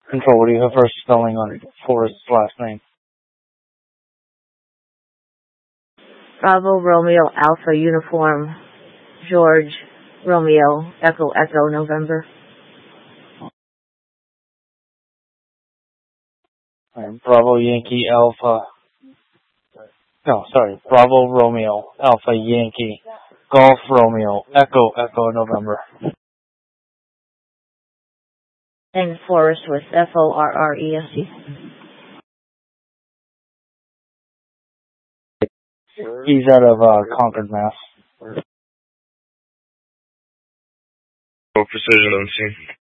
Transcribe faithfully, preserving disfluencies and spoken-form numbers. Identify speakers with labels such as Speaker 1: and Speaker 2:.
Speaker 1: Control, what do you have for spelling on Forrest's last name?
Speaker 2: Bravo, Romeo, Alpha, Uniform, George, Romeo, Echo, Echo, November.
Speaker 1: Right, Bravo, Yankee, Alpha. No, sorry. Bravo, Romeo, Alpha, Yankee, Golf, Romeo, Echo, Echo, November.
Speaker 2: And Forrest with F O R R E S T.
Speaker 1: He's out of uh, Concord, Mass.
Speaker 3: Precision unseen.